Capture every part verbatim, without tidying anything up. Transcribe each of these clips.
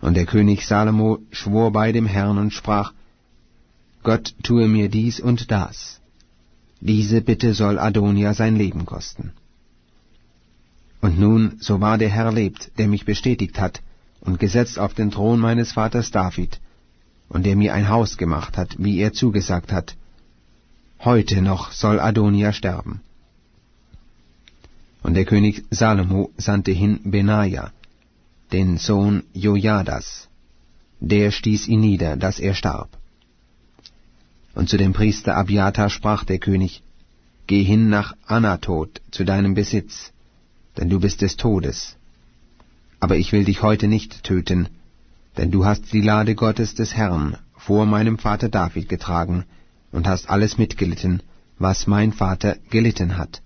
Und der König Salomo schwor bei dem Herrn und sprach, Gott tue mir dies und das. Diese Bitte soll Adonija sein Leben kosten. Und nun, so wahr der Herr lebt, der mich bestätigt hat und gesetzt auf den Thron meines Vaters David, und der mir ein Haus gemacht hat, wie er zugesagt hat, heute noch soll Adonija sterben. Und der König Salomo sandte hin Benaja, den Sohn Jojadas. Der stieß ihn nieder, dass er starb. Und zu dem Priester Abiathar sprach der König, Geh hin nach Anatot zu deinem Besitz, denn du bist des Todes. Aber ich will dich heute nicht töten, denn du hast die Lade Gottes des Herrn vor meinem Vater David getragen und hast alles mitgelitten, was mein Vater gelitten hat.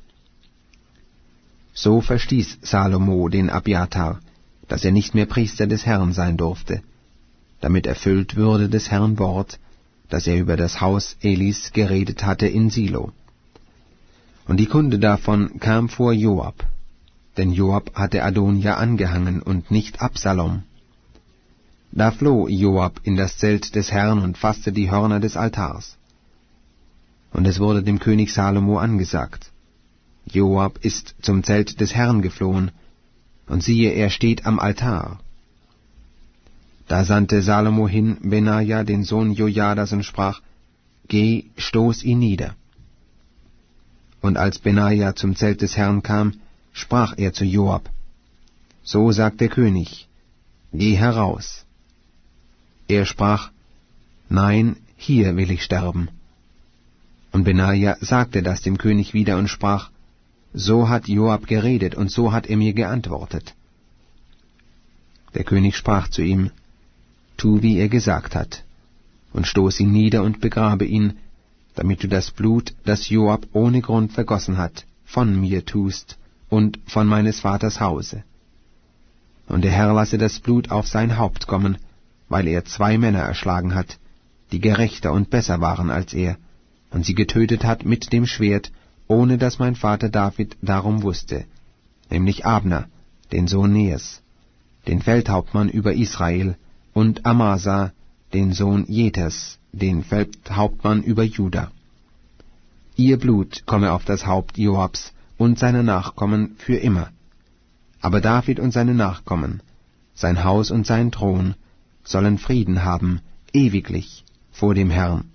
So verstieß Salomo den Abiathar, dass er nicht mehr Priester des Herrn sein durfte, damit erfüllt würde des Herrn Wort, das er über das Haus Elis geredet hatte in Silo. Und die Kunde davon kam vor Joab, denn Joab hatte Adonija angehangen und nicht Absalom. Da floh Joab in das Zelt des Herrn und fasste die Hörner des Altars. Und es wurde dem König Salomo angesagt, Joab ist zum Zelt des Herrn geflohen, und siehe, er steht am Altar. Da sandte Salomo hin Benaja, den Sohn Jojadas, und sprach, Geh, stoß ihn nieder. Und als Benaja zum Zelt des Herrn kam, sprach er zu Joab, So sagt der König, Geh heraus. Er sprach, Nein, hier will ich sterben. Und Benaja sagte das dem König wieder und sprach, So hat Joab geredet, und so hat er mir geantwortet. Der König sprach zu ihm, Tu, wie er gesagt hat, und stoß ihn nieder und begrabe ihn, damit du das Blut, das Joab ohne Grund vergossen hat, von mir tust und von meines Vaters Hause. Und der Herr lasse das Blut auf sein Haupt kommen, weil er zwei Männer erschlagen hat, die gerechter und besser waren als er, und sie getötet hat mit dem Schwert, ohne dass mein Vater David darum wusste, nämlich Abner, den Sohn Neers, den Feldhauptmann über Israel, und Amasa, den Sohn Jeters, den Feldhauptmann über Juda. Ihr Blut komme auf das Haupt Joabs und seiner Nachkommen für immer. Aber David und seine Nachkommen, sein Haus und sein Thron, sollen Frieden haben, ewiglich, vor dem Herrn.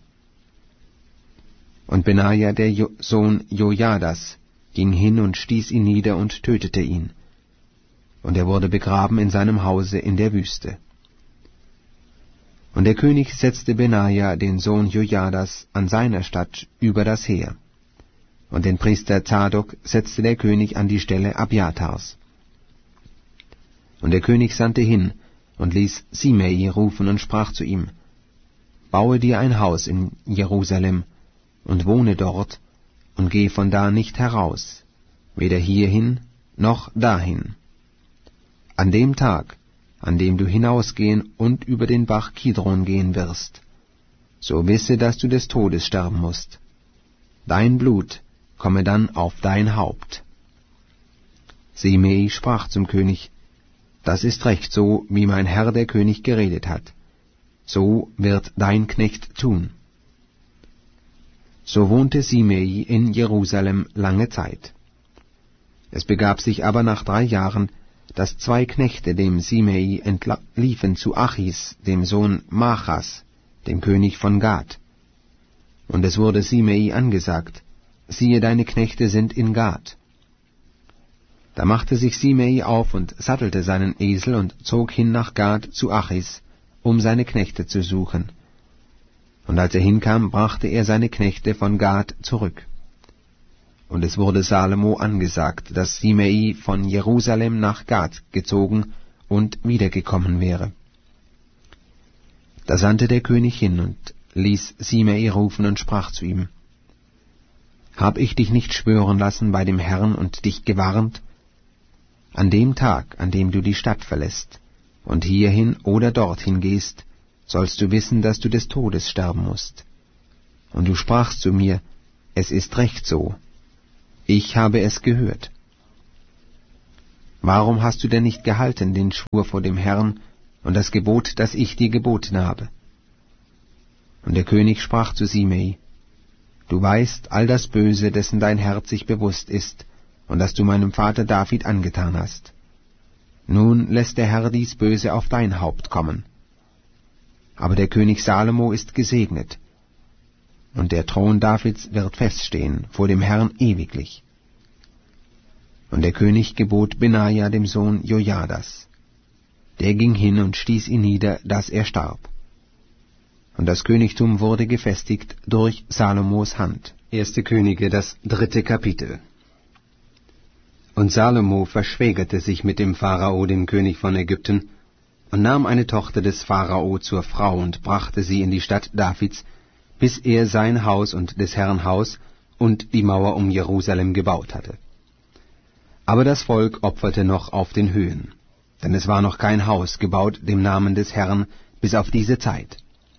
Und Benaja, der jo- Sohn Jojadas, ging hin und stieß ihn nieder und tötete ihn. Und er wurde begraben in seinem Hause in der Wüste. Und der König setzte Benaja, den Sohn Jojadas, an seiner Stadt über das Heer. Und den Priester Zadok setzte der König an die Stelle Abiathars. Und der König sandte hin und ließ Simei rufen und sprach zu ihm, Baue dir ein Haus in Jerusalem und wohne dort, und geh von da nicht heraus, weder hierhin noch dahin. An dem Tag, an dem du hinausgehen und über den Bach Kidron gehen wirst, so wisse, dass du des Todes sterben musst. Dein Blut komme dann auf dein Haupt. Simei sprach zum König, Das ist recht so, wie mein Herr der König geredet hat. So wird dein Knecht tun. So wohnte Simei in Jerusalem lange Zeit. Es begab sich aber nach drei Jahren, dass zwei Knechte dem Simei entliefen zu Achis, dem Sohn Machas, dem König von Gad. Und es wurde Simei angesagt, siehe, deine Knechte sind in Gad. Da machte sich Simei auf und sattelte seinen Esel und zog hin nach Gad zu Achis, um seine Knechte zu suchen. Und als er hinkam, brachte er seine Knechte von Gad zurück. Und es wurde Salomo angesagt, dass Simei von Jerusalem nach Gad gezogen und wiedergekommen wäre. Da sandte der König hin und ließ Simei rufen und sprach zu ihm, Hab ich dich nicht schwören lassen bei dem Herrn und dich gewarnt? An dem Tag, an dem du die Stadt verlässt und hierhin oder dorthin gehst, sollst du wissen, dass du des Todes sterben musst. Und du sprachst zu mir, es ist recht so. Ich habe es gehört. Warum hast du denn nicht gehalten den Schwur vor dem Herrn und das Gebot, das ich dir geboten habe. Und der König sprach zu Simei: Du weißt all das Böse, dessen dein Herz sich bewusst ist, und das du meinem Vater David angetan hast. Nun lässt der Herr dies Böse auf dein Haupt kommen. Aber der König Salomo ist gesegnet, und der Thron Davids wird feststehen vor dem Herrn ewiglich. Und der König gebot Benaja dem Sohn Jojadas. Der ging hin und stieß ihn nieder, dass er starb. Und das Königtum wurde gefestigt durch Salomos Hand. Erste Könige, das dritte Kapitel. Und Salomo verschwägerte sich mit dem Pharao, dem König von Ägypten, und nahm eine Tochter des Pharao zur Frau und brachte sie in die Stadt Davids, bis er sein Haus und des Herrn Haus und die Mauer um Jerusalem gebaut hatte. Aber das Volk opferte noch auf den Höhen, denn es war noch kein Haus gebaut dem Namen des Herrn bis auf diese Zeit.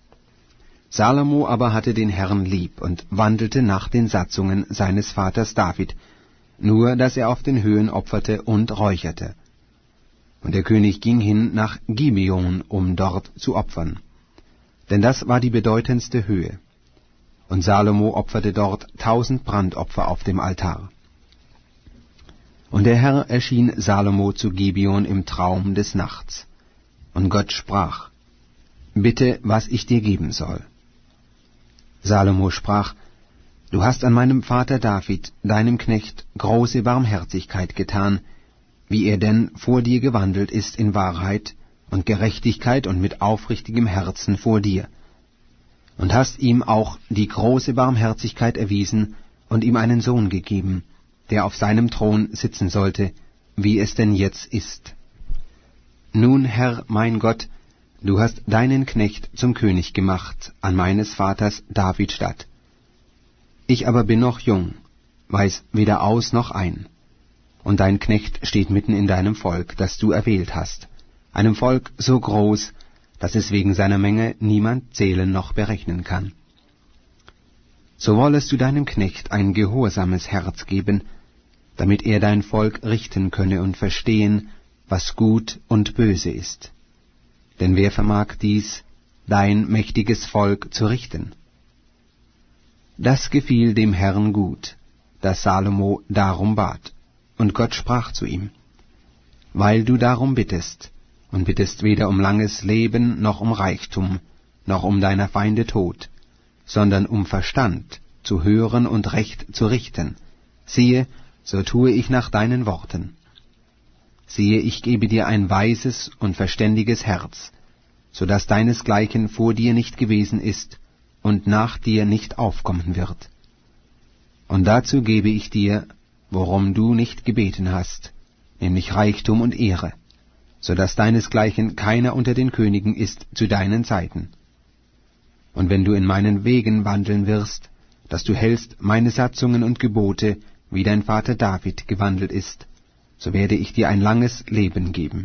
Salomo aber hatte den Herrn lieb und wandelte nach den Satzungen seines Vaters David, nur dass er auf den Höhen opferte und räucherte. Und der König ging hin nach Gibeon, um dort zu opfern, denn das war die bedeutendste Höhe. Und Salomo opferte dort tausend Brandopfer auf dem Altar. Und der Herr erschien Salomo zu Gibeon im Traum des Nachts. Und Gott sprach: Bitte, was ich dir geben soll. Salomo sprach: Du hast an meinem Vater David, deinem Knecht, große Barmherzigkeit getan, wie er denn vor dir gewandelt ist in Wahrheit und Gerechtigkeit und mit aufrichtigem Herzen vor dir, und hast ihm auch die große Barmherzigkeit erwiesen und ihm einen Sohn gegeben, der auf seinem Thron sitzen sollte, wie es denn jetzt ist. Nun, Herr, mein Gott, du hast deinen Knecht zum König gemacht an meines Vaters David statt. Ich aber bin noch jung, weiß weder aus noch ein, und dein Knecht steht mitten in deinem Volk, das du erwählt hast, einem Volk so groß, dass es wegen seiner Menge niemand zählen noch berechnen kann. So wollest du deinem Knecht ein gehorsames Herz geben, damit er dein Volk richten könne und verstehen, was gut und böse ist. Denn wer vermag dies, dein mächtiges Volk zu richten? Das gefiel dem Herrn gut, dass Salomo darum bat. Und Gott sprach zu ihm: Weil du darum bittest, und bittest weder um langes Leben, noch um Reichtum, noch um deiner Feinde Tod, sondern um Verstand zu hören und Recht zu richten, siehe, so tue ich nach deinen Worten. Siehe, ich gebe dir ein weises und verständiges Herz, so dass deinesgleichen vor dir nicht gewesen ist und nach dir nicht aufkommen wird. Und dazu gebe ich dir, worum du nicht gebeten hast, nämlich Reichtum und Ehre, so dass deinesgleichen keiner unter den Königen ist zu deinen Zeiten. Und wenn du in meinen Wegen wandeln wirst, dass du hältst meine Satzungen und Gebote, wie dein Vater David gewandelt ist, so werde ich dir ein langes Leben geben.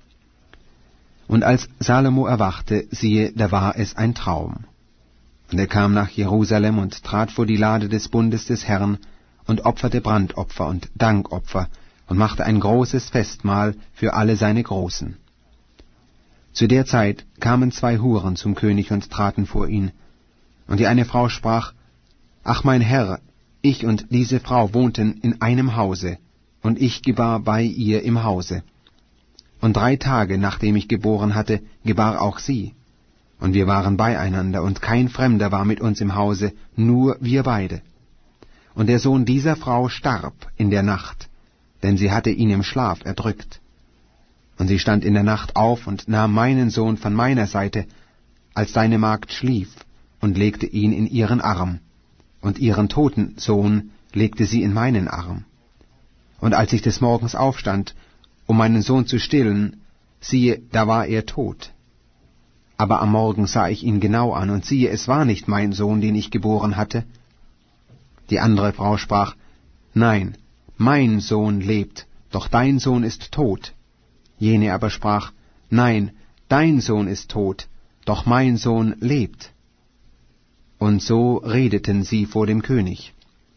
Und als Salomo erwachte, siehe, da war es ein Traum. Und er kam nach Jerusalem und trat vor die Lade des Bundes des Herrn und opferte Brandopfer und Dankopfer und machte ein großes Festmahl für alle seine Großen. Zu der Zeit kamen zwei Huren zum König und traten vor ihn. Und die eine Frau sprach: Ach, mein Herr, ich und diese Frau wohnten in einem Hause, und ich gebar bei ihr im Hause. Und drei Tage, nachdem ich geboren hatte, gebar auch sie. Und wir waren beieinander, und kein Fremder war mit uns im Hause, nur wir beide. Und der Sohn dieser Frau starb in der Nacht, denn sie hatte ihn im Schlaf erdrückt. Und sie stand in der Nacht auf und nahm meinen Sohn von meiner Seite, als deine Magd schlief, und legte ihn in ihren Arm, und ihren toten Sohn legte sie in meinen Arm. Und als ich des Morgens aufstand, um meinen Sohn zu stillen, siehe, da war er tot. Aber am Morgen sah ich ihn genau an, und siehe, es war nicht mein Sohn, den ich geboren hatte. Die andere Frau sprach: Nein, mein Sohn lebt, doch dein Sohn ist tot. Jene aber sprach: Nein, dein Sohn ist tot, doch mein Sohn lebt. Und so redeten sie vor dem König.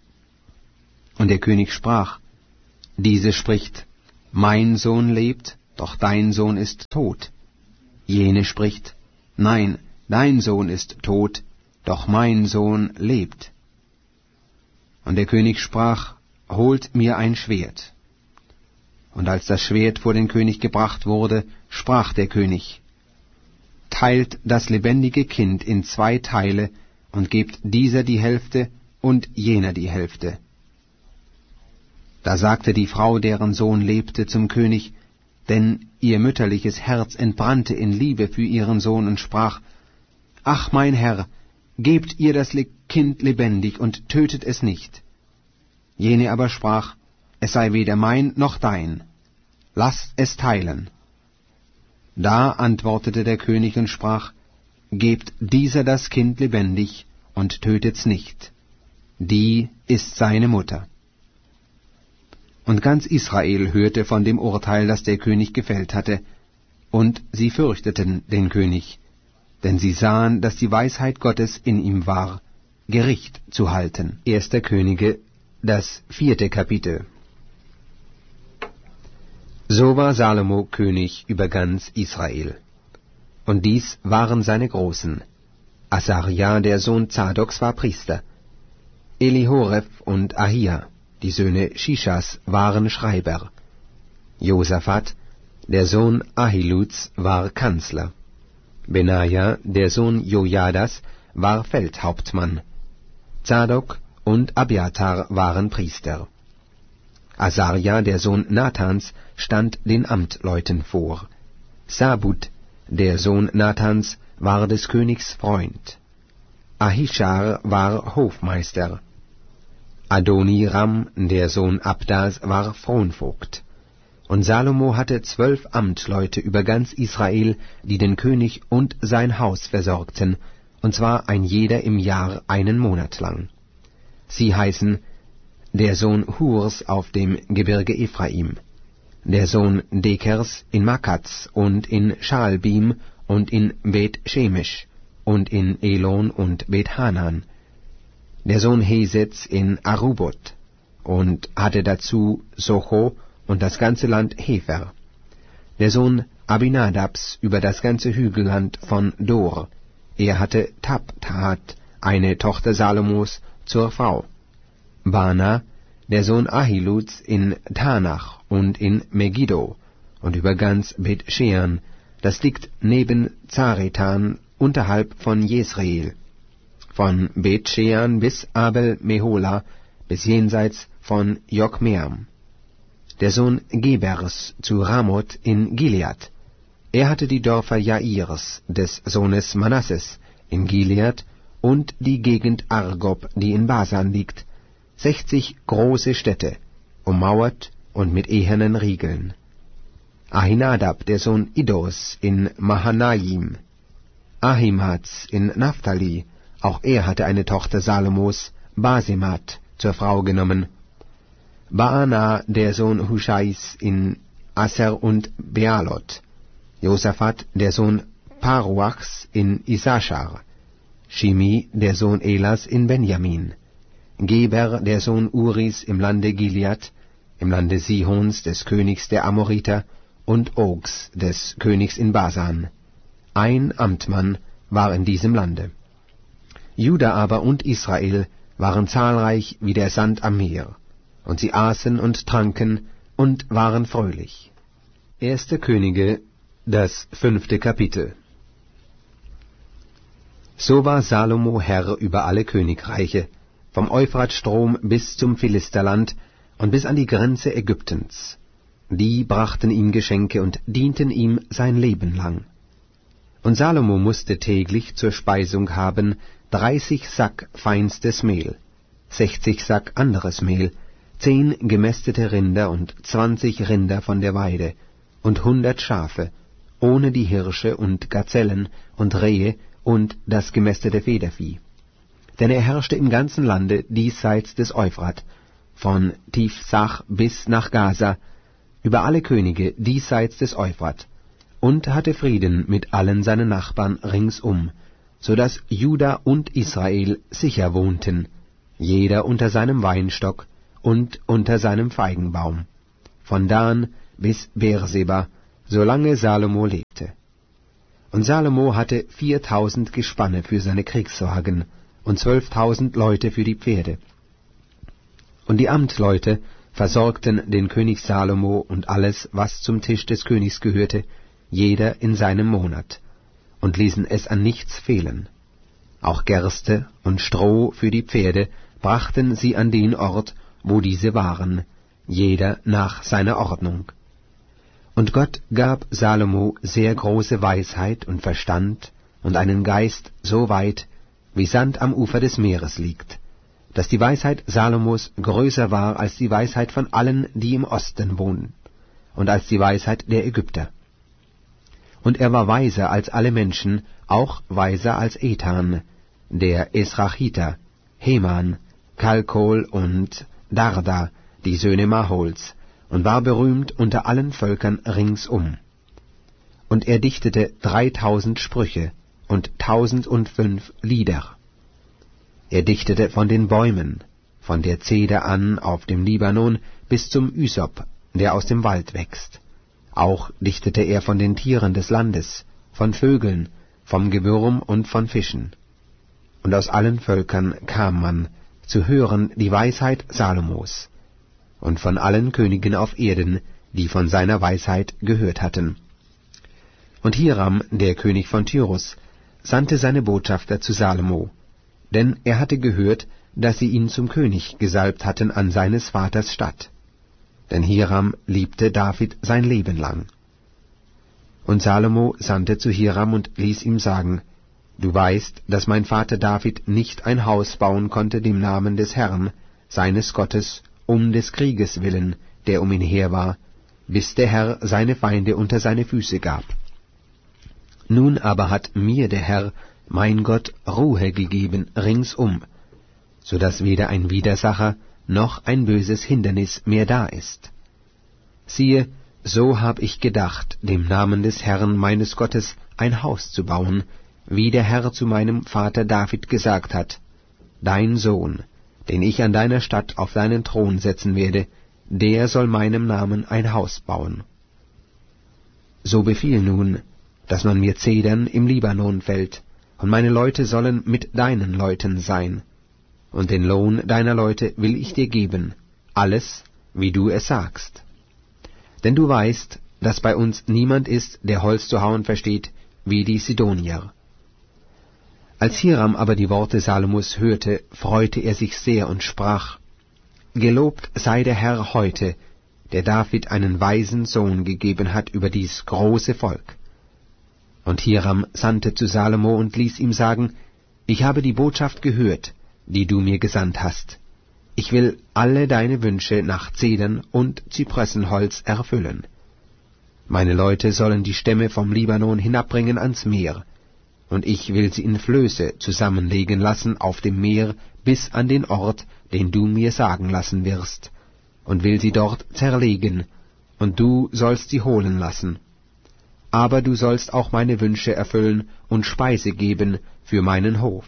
Und der König sprach: Diese spricht: Mein Sohn lebt, doch dein Sohn ist tot. Jene spricht, »Nein, dein Sohn ist tot, doch mein Sohn lebt.« Und der König sprach, »Holt mir ein Schwert.« Und als das Schwert vor den König gebracht wurde, sprach der König, »Teilt das lebendige Kind in zwei Teile und gebt dieser die Hälfte und jener die Hälfte.« Da sagte die Frau, deren Sohn lebte, zum König, denn ihr mütterliches Herz entbrannte in Liebe für ihren Sohn und sprach, »Ach, mein Herr, gebt ihr das Kind lebendig und tötet es nicht.« Jene aber sprach, »Es sei weder mein noch dein, lasst es teilen.« Da antwortete der König und sprach, »Gebt dieser das Kind lebendig und tötet's nicht. Die ist seine Mutter.« Und ganz Israel hörte von dem Urteil, das der König gefällt hatte, und sie fürchteten den König, denn sie sahen, dass die Weisheit Gottes in ihm war, Gericht zu halten. Erster Könige, das vierte Kapitel. So war Salomo König über ganz Israel. Und dies waren seine Großen. Asaria, der Sohn Zadoks, war Priester. Elihoref und Ahia, die Söhne Shishas, waren Schreiber. Josaphat, der Sohn Ahiluds, war Kanzler. Benaja, der Sohn Jojadas, war Feldhauptmann. Zadok und Abiathar waren Priester. Asaria, der Sohn Nathans, stand den Amtleuten vor. Sabut, der Sohn Nathans, war des Königs Freund. Ahischar war Hofmeister. Adoniram, der Sohn Abdas, war Fronvogt. Und Salomo hatte zwölf Amtleute über ganz Israel, die den König und sein Haus versorgten, und zwar ein jeder im Jahr einen Monat lang. Sie heißen der Sohn Hurs auf dem Gebirge Ephraim, der Sohn Dekers in Makaz und in Schaalbim und in Bet-Shemesh und in Elon und Bet-Hanan, der Sohn Hesets in Arubot, und hatte dazu Socho und das ganze Land Hefer, der Sohn Abinadabs über das ganze Hügelland von Dor, er hatte Tabtat, eine Tochter Salomos, zur Frau. Bana, der Sohn Ahiluds in Tanach und in Megiddo, und über ganz Bet-Shean, das liegt neben Zaretan, unterhalb von Jesreel, von Bet-Shean bis Abel-Mehola, bis jenseits von Jokmeam. Der Sohn Gebers zu Ramoth in Gilead. Er hatte die Dörfer Jairs, des Sohnes Manasses, in Gilead, und die Gegend Argob, die in Basan liegt, sechzig große Städte, ummauert und mit ehernen Riegeln. Ahinadab, der Sohn Iddos, in Mahanaim. Ahimaaz in Naphtali, auch er hatte eine Tochter Salomos, Basemat, zur Frau genommen. Baana, der Sohn Hushais, in Aser und Bealot. Josaphat, der Sohn Paruachs, in Issachar. Shimi, der Sohn Elas, in Benjamin. Geber, der Sohn Uris, im Lande Gilead, im Lande Sihons, des Königs der Amoriter, und Ogs, des Königs in Basan. Ein Amtmann war in diesem Lande. Juda aber und Israel waren zahlreich wie der Sand am Meer, und sie aßen und tranken und waren fröhlich. Erste Könige, das fünfte Kapitel. So war Salomo Herr über alle Königreiche, vom Euphratstrom bis zum Philisterland und bis an die Grenze Ägyptens. Die brachten ihm Geschenke und dienten ihm sein Leben lang. Und Salomo musste täglich zur Speisung haben dreißig Sack feinstes Mehl, sechzig Sack anderes Mehl, zehn gemästete Rinder und zwanzig Rinder von der Weide und hundert Schafe, ohne die Hirsche und Gazellen und Rehe und das gemästete Federvieh. Denn er herrschte im ganzen Lande diesseits des Euphrat, von Tifsach bis nach Gaza, über alle Könige diesseits des Euphrat, und hatte Frieden mit allen seinen Nachbarn ringsum, so daß Juda und Israel sicher wohnten, jeder unter seinem Weinstock und unter seinem Feigenbaum, von Dan bis Beerseba, solange Salomo lebte. Und Salomo hatte viertausend Gespanne für seine Kriegswagen und zwölftausend Leute für die Pferde. Und die Amtleute versorgten den König Salomo und alles, was zum Tisch des Königs gehörte, jeder in seinem Monat, und ließen es an nichts fehlen. Auch Gerste und Stroh für die Pferde brachten sie an den Ort, wo diese waren, jeder nach seiner Ordnung. Und Gott gab Salomo sehr große Weisheit und Verstand und einen Geist so weit, wie Sand am Ufer des Meeres liegt, dass die Weisheit Salomos größer war als die Weisheit von allen, die im Osten wohnen, und als die Weisheit der Ägypter. Und er war weiser als alle Menschen, auch weiser als Ethan, der Esrachiter, Heman, Kalkol und Darda, die Söhne Mahols, und war berühmt unter allen Völkern ringsum. Und er dichtete dreitausend Sprüche und tausend und fünf Lieder. Er dichtete von den Bäumen, von der Zeder an auf dem Libanon bis zum Ysop, der aus dem Wald wächst. Auch dichtete er von den Tieren des Landes, von Vögeln, vom Gewürm und von Fischen. Und aus allen Völkern kam man, zu hören die Weisheit Salomos, und von allen Königen auf Erden, die von seiner Weisheit gehört hatten. Und Hiram, der König von Tyrus, sandte seine Botschafter zu Salomo, denn er hatte gehört, dass sie ihn zum König gesalbt hatten an seines Vaters Stadt. Denn Hiram liebte David sein Leben lang. Und Salomo sandte zu Hiram und ließ ihm sagen, »Du weißt, dass mein Vater David nicht ein Haus bauen konnte dem Namen des Herrn, seines Gottes, um des Krieges willen, der um ihn her war, bis der Herr seine Feinde unter seine Füße gab. Nun aber hat mir der Herr, mein Gott, Ruhe gegeben ringsum, so dass weder ein Widersacher noch ein böses Hindernis mehr da ist. Siehe, so hab ich gedacht, dem Namen des Herrn meines Gottes ein Haus zu bauen, wie der Herr zu meinem Vater David gesagt hat, dein Sohn, den ich an deiner Stadt auf deinen Thron setzen werde, der soll meinem Namen ein Haus bauen. So befiehl nun, dass man mir Zedern im Libanon fällt, und meine Leute sollen mit deinen Leuten sein, und den Lohn deiner Leute will ich dir geben, alles, wie du es sagst. Denn du weißt, dass bei uns niemand ist, der Holz zu hauen versteht, wie die Sidonier. Als Hiram aber die Worte Salomos hörte, freute er sich sehr und sprach, Gelobt sei der Herr heute, der David einen weisen Sohn gegeben hat über dies große Volk. Und Hiram sandte zu Salomo und ließ ihm sagen, Ich habe die Botschaft gehört, die du mir gesandt hast. Ich will alle deine Wünsche nach Zedern und Zypressenholz erfüllen. Meine Leute sollen die Stämme vom Libanon hinabbringen ans Meer, und ich will sie in Flöße zusammenlegen lassen auf dem Meer bis an den Ort, den du mir sagen lassen wirst, und will sie dort zerlegen, und du sollst sie holen lassen. Aber du sollst auch meine Wünsche erfüllen und Speise geben für meinen Hof.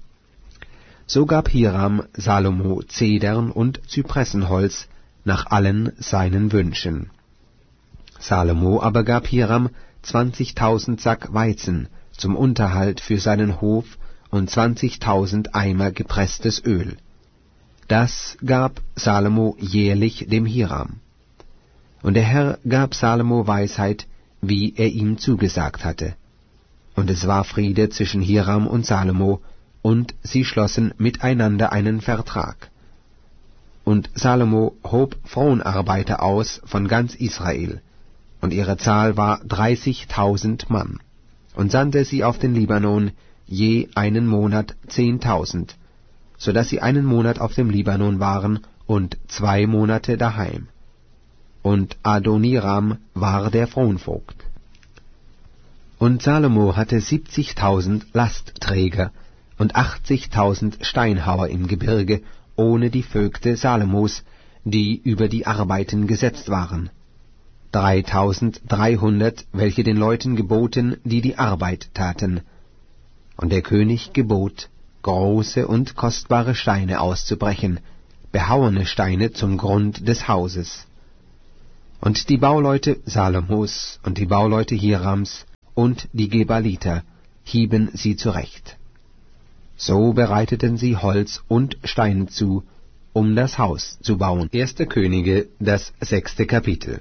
So gab Hiram Salomo Zedern und Zypressenholz nach allen seinen Wünschen. Salomo aber gab Hiram zwanzigtausend Sack Weizen zum Unterhalt für seinen Hof und zwanzigtausend Eimer gepresstes Öl. Das gab Salomo jährlich dem Hiram. Und der Herr gab Salomo Weisheit, wie er ihm zugesagt hatte. Und es war Friede zwischen Hiram und Salomo, und sie schlossen miteinander einen Vertrag. Und Salomo hob Fronarbeiter aus von ganz Israel, und ihre Zahl war dreißigtausend Mann, und sandte sie auf den Libanon, je einen Monat zehntausend, so dass sie einen Monat auf dem Libanon waren und zwei Monate daheim. Und Adoniram war der Fronvogt. Und Salomo hatte siebzigtausend Lastträger und achtzigtausend Steinhauer im Gebirge, ohne die Vögte Salomos, die über die Arbeiten gesetzt waren, dreitausenddreihundert, welche den Leuten geboten, die die Arbeit taten. Und der König gebot, große und kostbare Steine auszubrechen, behauene Steine zum Grund des Hauses. Und die Bauleute Salomos und die Bauleute Hirams und die Gebaliter hieben sie zurecht. So bereiteten sie Holz und Steine zu, um das Haus zu bauen. Erste Könige, das sechste Kapitel.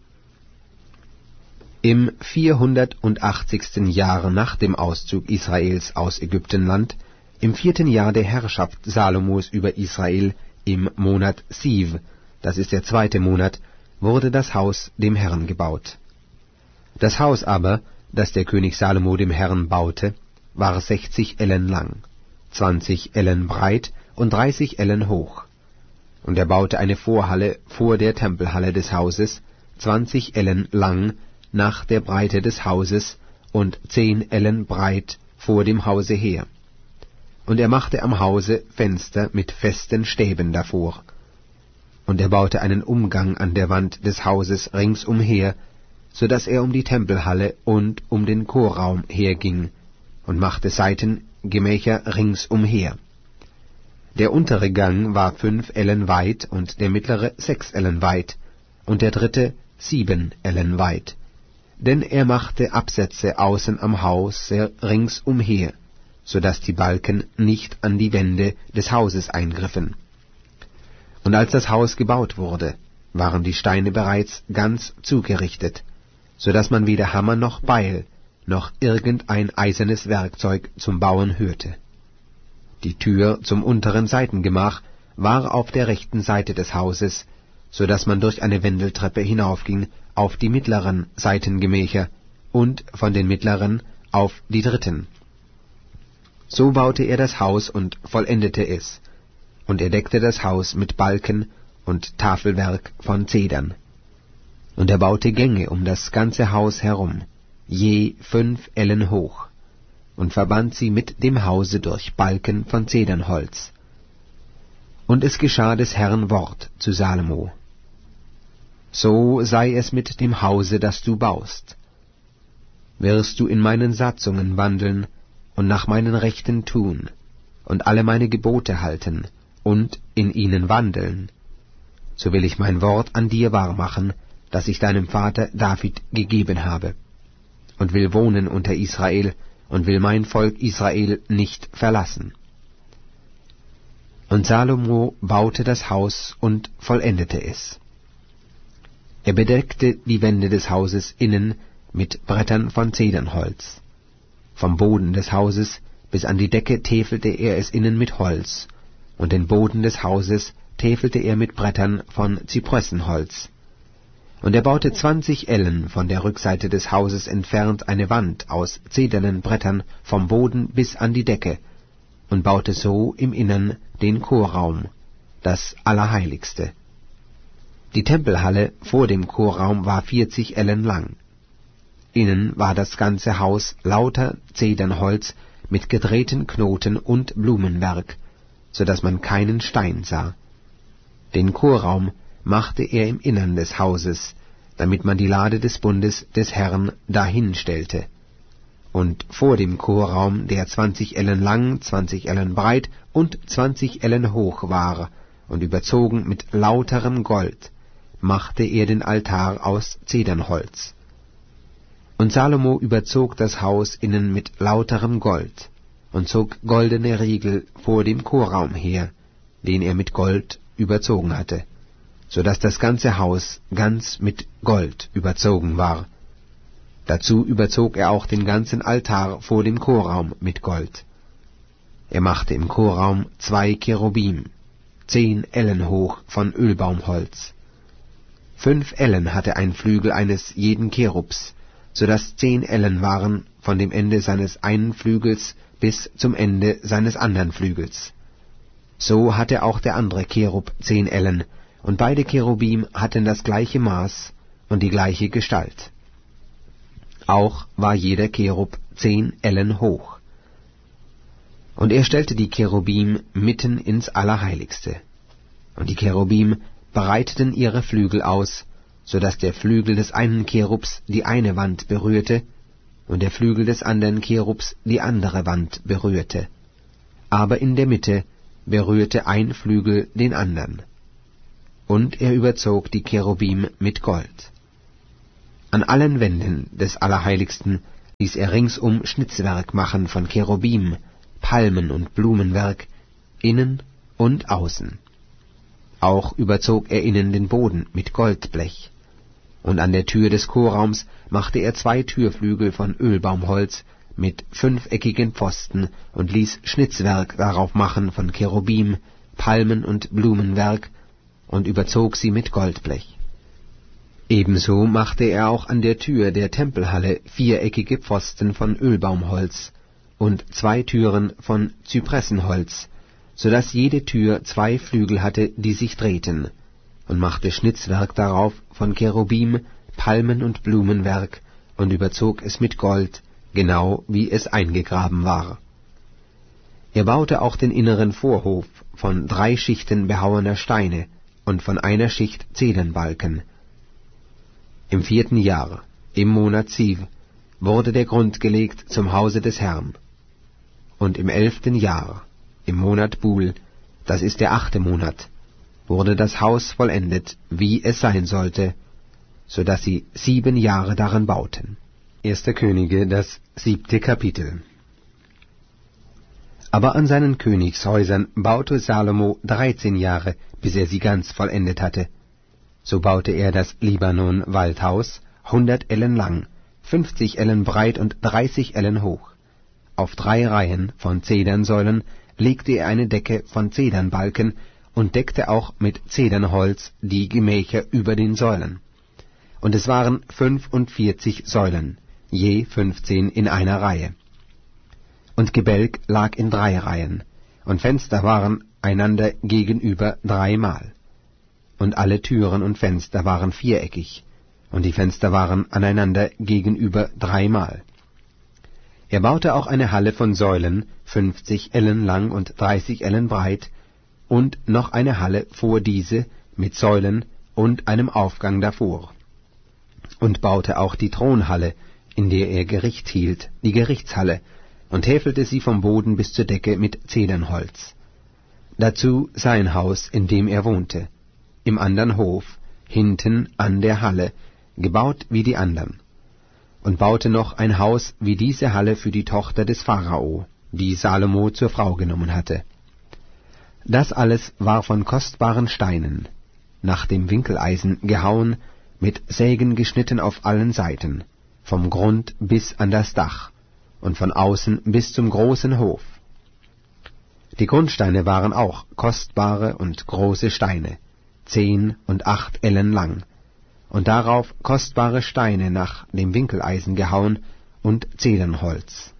Im vierhundertachtzigsten Jahre nach dem Auszug Israels aus Ägyptenland, im vierten Jahr der Herrschaft Salomos über Israel, im Monat Siv, das ist der zweite Monat, wurde das Haus dem Herrn gebaut. Das Haus aber, das der König Salomo dem Herrn baute, war sechzig Ellen lang, zwanzig Ellen breit und dreißig Ellen hoch. Und er baute eine Vorhalle vor der Tempelhalle des Hauses, zwanzig Ellen lang nach der Breite des Hauses und zehn Ellen breit vor dem Hause her. Und er machte am Hause Fenster mit festen Stäben davor. Und er baute einen Umgang an der Wand des Hauses ringsumher, so daß er um die Tempelhalle und um den Chorraum herging, und machte Seitengemächer ringsumher. Der untere Gang war fünf Ellen weit und der mittlere sechs Ellen weit und der dritte sieben Ellen weit. Denn er machte Absätze außen am Haus ringsumher, so daß die Balken nicht an die Wände des Hauses eingriffen. Und als das Haus gebaut wurde, waren die Steine bereits ganz zugerichtet, so daß man weder Hammer noch Beil noch irgendein eisernes Werkzeug zum Bauen hörte. Die Tür zum unteren Seitengemach war auf der rechten Seite des Hauses, so daß man durch eine Wendeltreppe hinaufging auf die mittleren Seitengemächer und von den mittleren auf die dritten. So baute er das Haus und vollendete es, und er deckte das Haus mit Balken und Tafelwerk von Zedern. Und er baute Gänge um das ganze Haus herum, je fünf Ellen hoch, und verband sie mit dem Hause durch Balken von Zedernholz. Und es geschah des Herrn Wort zu Salomo: So sei es mit dem Hause, das du baust. Wirst du in meinen Satzungen wandeln und nach meinen Rechten tun und alle meine Gebote halten und in ihnen wandeln, so will ich mein Wort an dir wahrmachen, das ich deinem Vater David gegeben habe, und will wohnen unter Israel und will mein Volk Israel nicht verlassen. Und Salomo baute das Haus und vollendete es. Er bedeckte die Wände des Hauses innen mit Brettern von Zedernholz. Vom Boden des Hauses bis an die Decke täfelte er es innen mit Holz, und den Boden des Hauses täfelte er mit Brettern von Zypressenholz. Und er baute zwanzig Ellen von der Rückseite des Hauses entfernt eine Wand aus zedernen Brettern vom Boden bis an die Decke, und baute so im Innern den Chorraum, das Allerheiligste. Die Tempelhalle vor dem Chorraum war vierzig Ellen lang. Innen war das ganze Haus lauter Zedernholz mit gedrehten Knoten und Blumenwerk, so daß man keinen Stein sah. Den Chorraum machte er im Innern des Hauses, damit man die Lade des Bundes des Herrn dahin stellte. Und vor dem Chorraum, der zwanzig Ellen lang, zwanzig Ellen breit und zwanzig Ellen hoch war und überzogen mit lauterem Gold, machte er den Altar aus Zedernholz. Und Salomo überzog das Haus innen mit lauterem Gold und zog goldene Riegel vor dem Chorraum her, den er mit Gold überzogen hatte, so daß das ganze Haus ganz mit Gold überzogen war. Dazu überzog er auch den ganzen Altar vor dem Chorraum mit Gold. Er machte im Chorraum zwei Cherubim, zehn Ellen hoch von Ölbaumholz. Fünf Ellen hatte ein Flügel eines jeden Cherubs, so daß zehn Ellen waren von dem Ende seines einen Flügels bis zum Ende seines anderen Flügels. So hatte auch der andere Cherub zehn Ellen, und beide Cherubim hatten das gleiche Maß und die gleiche Gestalt. Auch war jeder Cherub zehn Ellen hoch. Und er stellte die Cherubim mitten ins Allerheiligste. Und die Cherubim breiteten ihre Flügel aus, so daß der Flügel des einen Cherubs die eine Wand berührte und der Flügel des anderen Cherubs die andere Wand berührte. Aber in der Mitte berührte ein Flügel den andern. Und er überzog die Cherubim mit Gold. An allen Wänden des Allerheiligsten ließ er ringsum Schnitzwerk machen von Cherubim, Palmen und Blumenwerk, innen und außen. Auch überzog er innen den Boden mit Goldblech. Und an der Tür des Chorraums machte er zwei Türflügel von Ölbaumholz mit fünfeckigen Pfosten und ließ Schnitzwerk darauf machen von Cherubim, Palmen und Blumenwerk und überzog sie mit Goldblech. Ebenso machte er auch an der Tür der Tempelhalle viereckige Pfosten von Ölbaumholz und zwei Türen von Zypressenholz, so daß jede Tür zwei Flügel hatte, die sich drehten, und machte Schnitzwerk darauf von Cherubim, Palmen und Blumenwerk und überzog es mit Gold, genau wie es eingegraben war. Er baute auch den inneren Vorhof von drei Schichten behauener Steine und von einer Schicht Zedernbalken. Im vierten Jahr, im Monat Ziv, wurde der Grund gelegt zum Hause des Herrn. Und im elften Jahr, im Monat Bul, das ist der achte Monat, wurde das Haus vollendet, wie es sein sollte, so dass sie sieben Jahre daran bauten. Erster Könige, das siebte Kapitel. Aber an seinen Königshäusern baute Salomo dreizehn Jahre, bis er sie ganz vollendet hatte. So baute er das Libanon-Waldhaus, hundert Ellen lang, fünfzig Ellen breit und dreißig Ellen hoch. Auf drei Reihen von Zedernsäulen legte er eine Decke von Zedernbalken und deckte auch mit Zedernholz die Gemächer über den Säulen. Und es waren fünfundvierzig Säulen, je fünfzehn in einer Reihe. Und Gebälk lag in drei Reihen, und Fenster waren einander gegenüber dreimal. Und alle Türen und Fenster waren viereckig, und die Fenster waren aneinander gegenüber dreimal. Er baute auch eine Halle von Säulen, fünfzig Ellen lang und dreißig Ellen breit, und noch eine Halle vor diese mit Säulen und einem Aufgang davor. Und baute auch die Thronhalle, in der er Gericht hielt, die Gerichtshalle, und häfelte sie vom Boden bis zur Decke mit Zedernholz. Dazu sein Haus, in dem er wohnte, im andern Hof, hinten an der Halle, gebaut wie die andern. Und baute noch ein Haus wie diese Halle für die Tochter des Pharao, die Salomo zur Frau genommen hatte. Das alles war von kostbaren Steinen, nach dem Winkeleisen gehauen, mit Sägen geschnitten auf allen Seiten, vom Grund bis an das Dach, und von außen bis zum großen Hof. Die Grundsteine waren auch kostbare und große Steine, zehn und acht Ellen lang, und darauf kostbare Steine nach dem Winkeleisen gehauen und Zedernholz.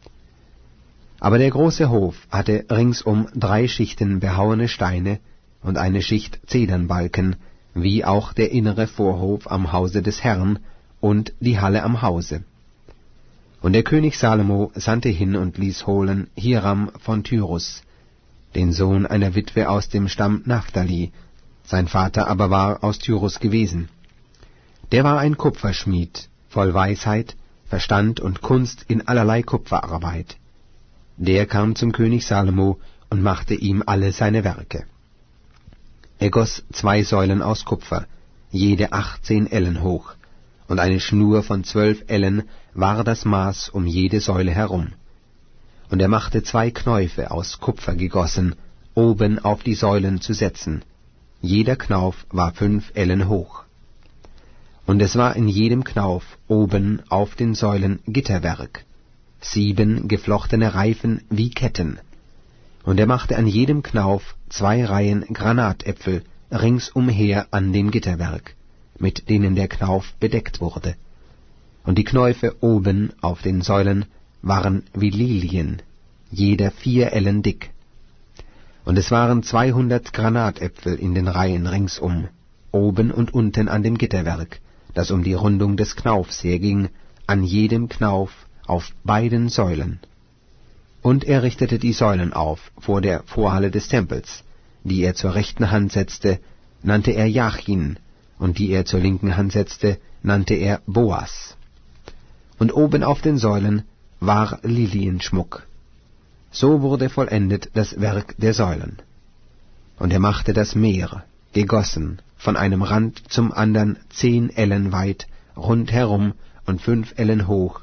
Aber der große Hof hatte ringsum drei Schichten behauene Steine und eine Schicht Zedernbalken, wie auch der innere Vorhof am Hause des Herrn und die Halle am Hause. Und der König Salomo sandte hin und ließ holen Hiram von Tyrus, den Sohn einer Witwe aus dem Stamm Naphtali, sein Vater aber war aus Tyrus gewesen. Der war ein Kupferschmied, voll Weisheit, Verstand und Kunst in allerlei Kupferarbeit. Der kam zum König Salomo und machte ihm alle seine Werke. Er goss zwei Säulen aus Kupfer, jede achtzehn Ellen hoch, und eine Schnur von zwölf Ellen war das Maß um jede Säule herum. Und er machte zwei Knäufe aus Kupfer gegossen, oben auf die Säulen zu setzen. Jeder Knauf war fünf Ellen hoch. Und es war in jedem Knauf oben auf den Säulen Gitterwerk, sieben geflochtene Reifen wie Ketten. Und er machte an jedem Knauf zwei Reihen Granatäpfel ringsumher an dem Gitterwerk, mit denen der Knauf bedeckt wurde. Und die Knäufe oben auf den Säulen waren wie Lilien, jeder vier Ellen dick. Und es waren zweihundert Granatäpfel in den Reihen ringsum, oben und unten an dem Gitterwerk, das um die Rundung des Knaufs herging, an jedem Knauf auf beiden Säulen. Und er richtete die Säulen auf vor der Vorhalle des Tempels, die er zur rechten Hand setzte, nannte er Jachin, und die er zur linken Hand setzte, nannte er Boas. Und oben auf den Säulen war Lilienschmuck. So wurde vollendet das Werk der Säulen. Und er machte das Meer, gegossen, von einem Rand zum andern zehn Ellen weit, rundherum und fünf Ellen hoch,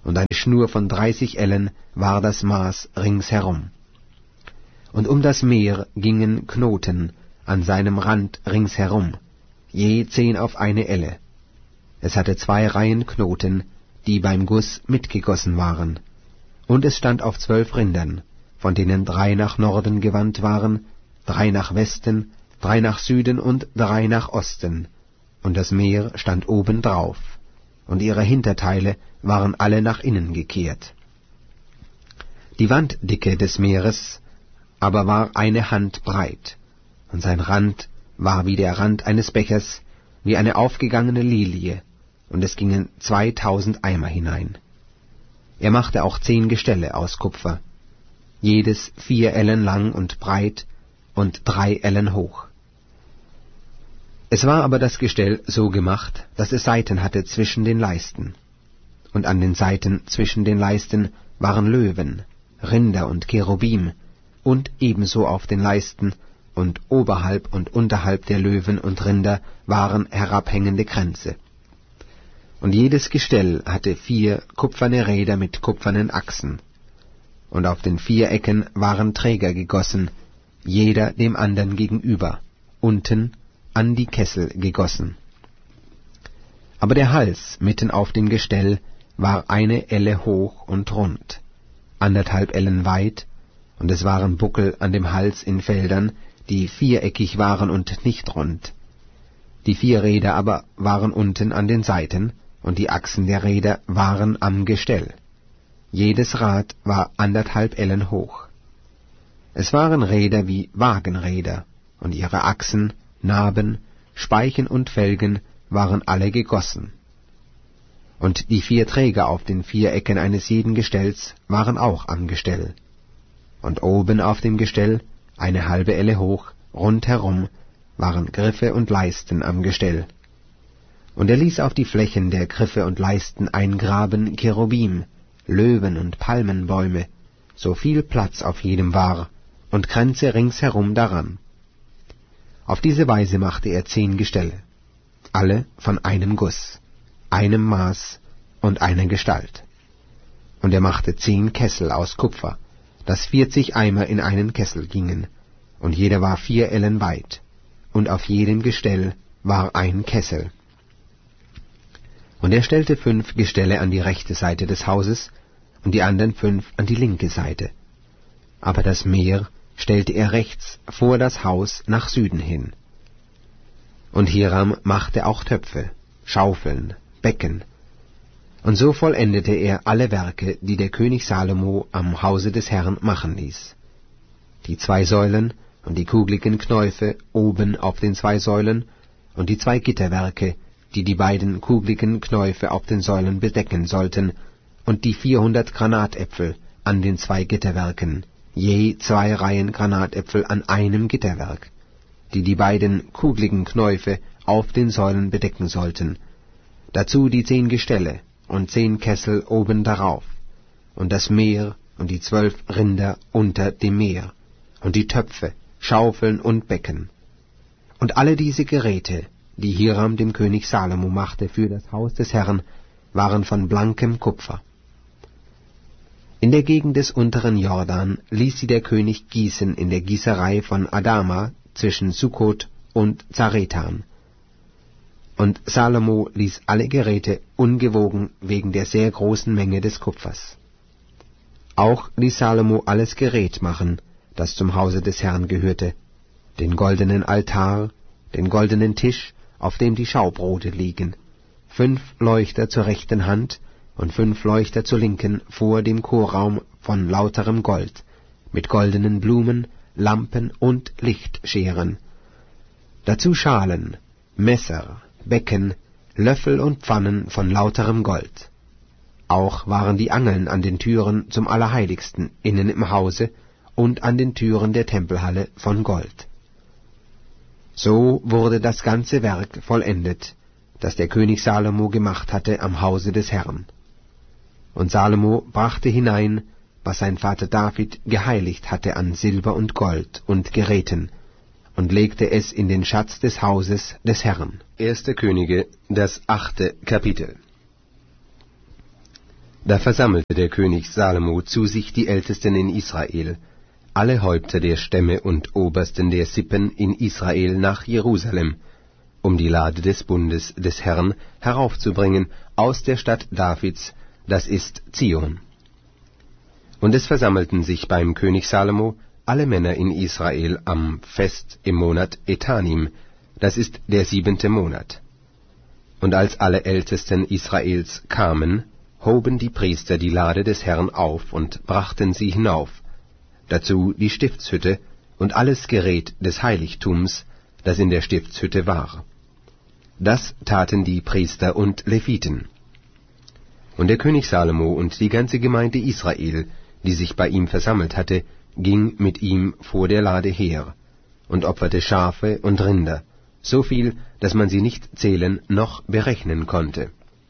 und eine Schnur von dreißig Ellen war das Maß ringsherum. Und um das Meer gingen Knoten an seinem Rand ringsherum, je zehn auf eine Elle. Es hatte zwei Reihen Knoten, die beim Guss mitgegossen waren. Und es stand auf zwölf Rindern, von denen drei nach Norden gewandt waren, drei nach Westen, drei nach Süden und drei nach Osten. Und das Meer stand oben drauf, und ihre Hinterteile waren alle nach innen gekehrt. Die Wanddicke des Meeres aber war eine Hand breit, und sein Rand war wie der Rand eines Bechers, wie eine aufgegangene Lilie, und es gingen zweitausend Eimer hinein. Er machte auch zehn Gestelle aus Kupfer, jedes vier Ellen lang und breit und drei Ellen hoch. Es war aber das Gestell so gemacht, dass es Seiten hatte zwischen den Leisten. Und an den Seiten zwischen den Leisten waren Löwen, Rinder und Cherubim, und ebenso auf den Leisten, und oberhalb und unterhalb der Löwen und Rinder waren herabhängende Kränze. Und jedes Gestell hatte vier kupferne Räder mit kupfernen Achsen. Und auf den vier Ecken waren Träger gegossen, jeder dem andern gegenüber, unten an die Kessel gegossen. Aber der Hals mitten auf dem Gestell war eine Elle hoch und rund, anderthalb Ellen weit, und es waren Buckel an dem Hals in Feldern, die viereckig waren und nicht rund. Die vier Räder aber waren unten an den Seiten, und die Achsen der Räder waren am Gestell. Jedes Rad war anderthalb Ellen hoch. Es waren Räder wie Wagenräder, und ihre Achsen, Naben, Speichen und Felgen waren alle gegossen. Und die vier Träger auf den vier Ecken eines jeden Gestells waren auch am Gestell. Und oben auf dem Gestell, eine halbe Elle hoch, rundherum, waren Griffe und Leisten am Gestell. Und er ließ auf die Flächen der Griffe und Leisten eingraben Cherubim, Löwen und Palmenbäume, so viel Platz auf jedem war, und Kränze ringsherum daran. Auf diese Weise machte er zehn Gestelle, alle von einem Guss, einem Maß und einer Gestalt. Und er machte zehn Kessel aus Kupfer, dass vierzig Eimer in einen Kessel gingen, und jeder war vier Ellen weit, und auf jedem Gestell war ein Kessel. Und er stellte fünf Gestelle an die rechte Seite des Hauses, und die anderen fünf an die linke Seite. Aber das Meer stellte er rechts vor das Haus nach Süden hin. Und Hiram machte auch Töpfe, Schaufeln, Becken. Und so vollendete er alle Werke, die der König Salomo am Hause des Herrn machen ließ. Die zwei Säulen und die kugligen Knäufe oben auf den zwei Säulen und die zwei Gitterwerke, die die beiden kugligen Knäufe auf den Säulen bedecken sollten, und die vierhundert Granatäpfel an den zwei Gitterwerken, je zwei Reihen Granatäpfel an einem Gitterwerk, die die beiden kugligen Knäufe auf den Säulen bedecken sollten, dazu die zehn Gestelle und zehn Kessel oben darauf, und das Meer und die zwölf Rinder unter dem Meer, und die Töpfe, Schaufeln und Becken. Und alle diese Geräte, die Hiram dem König Salomo machte für das Haus des Herrn, waren von blankem Kupfer. In der Gegend des unteren Jordan ließ sie der König gießen in der Gießerei von Adama zwischen Sukkot und Zaretan. Und Salomo ließ alle Geräte ungewogen wegen der sehr großen Menge des Kupfers. Auch ließ Salomo alles Gerät machen, das zum Hause des Herrn gehörte, den goldenen Altar, den goldenen Tisch, auf dem die Schaubrote liegen, fünf Leuchter zur rechten Hand und fünf Leuchter zur linken vor dem Chorraum von lauterem Gold, mit goldenen Blumen, Lampen und Lichtscheren. Dazu Schalen, Messer, Becken, Löffel und Pfannen von lauterem Gold. Auch waren die Angeln an den Türen zum Allerheiligsten innen im Hause und an den Türen der Tempelhalle von Gold. So wurde das ganze Werk vollendet, das der König Salomo gemacht hatte am Hause des Herrn. Und Salomo brachte hinein, was sein Vater David geheiligt hatte an Silber und Gold und Geräten, und legte es in den Schatz des Hauses des Herrn. Erste Könige, das achte Kapitel. Da versammelte der König Salomo zu sich die Ältesten in Israel, alle Häupter der Stämme und Obersten der Sippen in Israel nach Jerusalem, um die Lade des Bundes des Herrn heraufzubringen aus der Stadt Davids, das ist Zion. Und es versammelten sich beim König Salomo alle Männer in Israel am Fest im Monat Etanim, das ist der siebente Monat. Und als alle Ältesten Israels kamen, hoben die Priester die Lade des Herrn auf und brachten sie hinauf, dazu die Stiftshütte und alles Gerät des Heiligtums, das in der Stiftshütte war. Das taten die Priester und Leviten. Und der König Salomo und die ganze Gemeinde Israel, die sich bei ihm versammelt hatte, ging mit ihm vor der Lade her und opferte Schafe und Rinder, so viel, dass man sie nicht zählen noch berechnen konnte.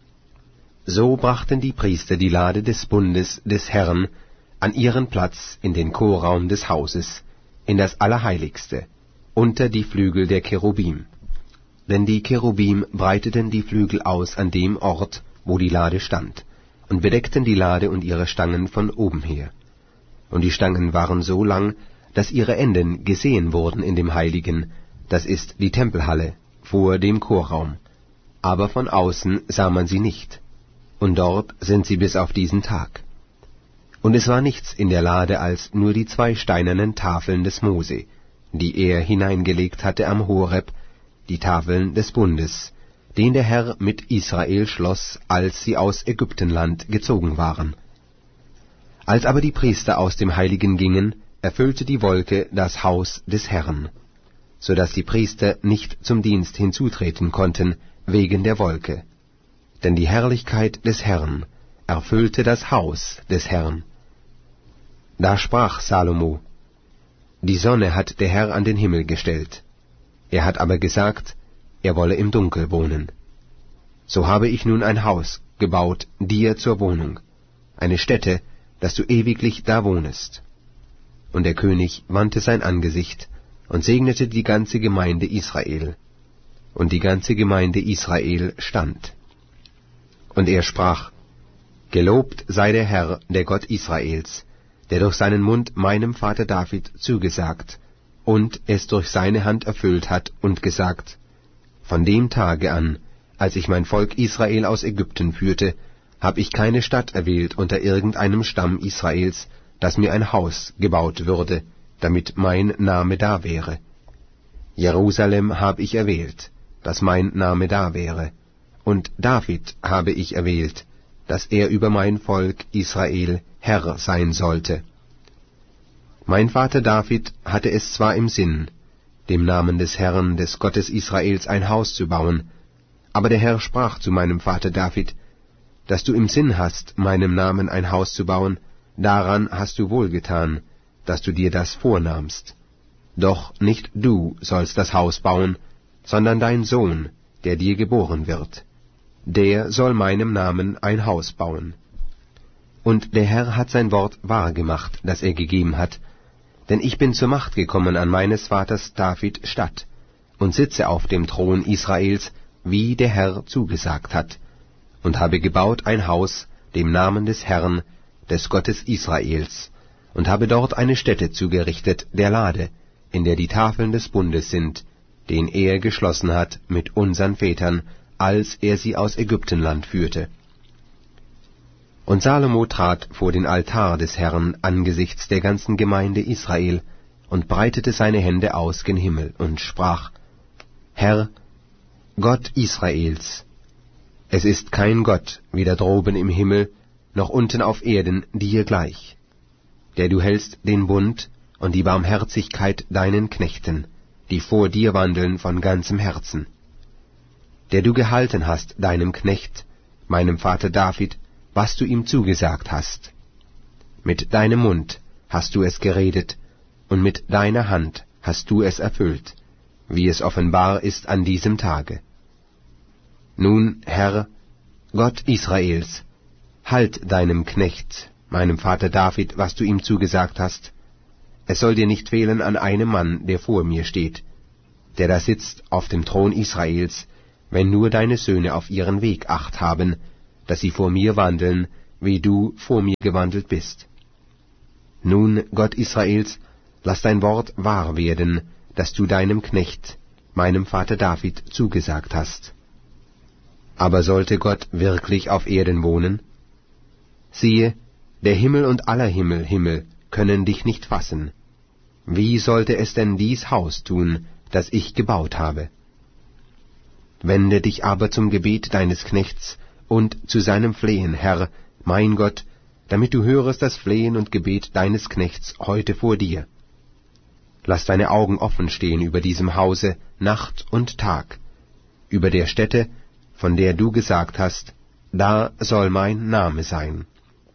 So brachten die Priester die Lade des Bundes des Herrn an ihren Platz in den Chorraum des Hauses, in das Allerheiligste, unter die Flügel der Cherubim. Denn die Cherubim breiteten die Flügel aus an dem Ort, wo die Lade stand, und bedeckten die Lade und ihre Stangen von oben her. Und die Stangen waren so lang, dass ihre Enden gesehen wurden in dem Heiligen, das ist die Tempelhalle, vor dem Chorraum, aber von außen sah man sie nicht, und dort sind sie bis auf diesen Tag. Und es war nichts in der Lade als nur die zwei steinernen Tafeln des Mose, die er hineingelegt hatte am Horeb, die Tafeln des Bundes, den der Herr mit Israel schloss, als sie aus Ägyptenland gezogen waren. Als aber die Priester aus dem Heiligen gingen, erfüllte die Wolke das Haus des Herrn, so dass die Priester nicht zum Dienst hinzutreten konnten wegen der Wolke. Denn die Herrlichkeit des Herrn erfüllte das Haus des Herrn. Da sprach Salomo: Die Sonne hat der Herr an den Himmel gestellt. Er hat aber gesagt, er wolle im Dunkel wohnen. So habe ich nun ein Haus gebaut dir zur Wohnung, eine Stätte, dass du ewiglich da wohnest. Und der König wandte sein Angesicht und segnete die ganze Gemeinde Israel. Und die ganze Gemeinde Israel stand. Und er sprach: Gelobt sei der Herr, der Gott Israels, der durch seinen Mund meinem Vater David zugesagt und es durch seine Hand erfüllt hat und gesagt: Von dem Tage an, als ich mein Volk Israel aus Ägypten führte, hab ich keine Stadt erwählt unter irgendeinem Stamm Israels, dass mir ein Haus gebaut würde, damit mein Name da wäre. Jerusalem hab ich erwählt, dass mein Name da wäre, und David habe ich erwählt, dass er über mein Volk Israel Herr sein sollte. Mein Vater David hatte es zwar im Sinn, dem Namen des Herrn, des Gottes Israels, ein Haus zu bauen, aber der Herr sprach zu meinem Vater David: Dass du im Sinn hast, meinem Namen ein Haus zu bauen, daran hast du wohlgetan, dass du dir das vornahmst. Doch nicht du sollst das Haus bauen, sondern dein Sohn, der dir geboren wird. Der soll meinem Namen ein Haus bauen. Und der Herr hat sein Wort wahr gemacht, das er gegeben hat, denn ich bin zur Macht gekommen an meines Vaters David statt und sitze auf dem Thron Israels, wie der Herr zugesagt hat, und habe gebaut ein Haus dem Namen des Herrn, des Gottes Israels, und habe dort eine Stätte zugerichtet, der Lade, in der die Tafeln des Bundes sind, den er geschlossen hat mit unseren Vätern, als er sie aus Ägyptenland führte. Und Salomo trat vor den Altar des Herrn angesichts der ganzen Gemeinde Israel und breitete seine Hände aus gen Himmel und sprach: Herr, Gott Israels, es ist kein Gott, weder droben im Himmel, noch unten auf Erden, dir gleich, der du hältst den Bund und die Barmherzigkeit deinen Knechten, die vor dir wandeln von ganzem Herzen, der du gehalten hast deinem Knecht, meinem Vater David, was du ihm zugesagt hast. Mit deinem Mund hast du es geredet, und mit deiner Hand hast du es erfüllt, wie es offenbar ist an diesem Tage. Nun, Herr, Gott Israels, halt deinem Knecht, meinem Vater David, was du ihm zugesagt hast. Es soll dir nicht fehlen an einem Mann, der vor mir steht, der da sitzt auf dem Thron Israels, wenn nur deine Söhne auf ihren Weg acht haben, dass sie vor mir wandeln, wie du vor mir gewandelt bist. Nun, Gott Israels, lass dein Wort wahr werden, das du deinem Knecht, meinem Vater David, zugesagt hast. Aber sollte Gott wirklich auf Erden wohnen? Siehe, der Himmel und aller Himmel, Himmel, können dich nicht fassen. Wie sollte es denn dies Haus tun, das ich gebaut habe? Wende dich aber zum Gebet deines Knechts und zu seinem Flehen, Herr, mein Gott, damit du hörest das Flehen und Gebet deines Knechts heute vor dir. Lass deine Augen offen stehen über diesem Hause, Nacht und Tag, über der Stätte, von der du gesagt hast, da soll mein Name sein.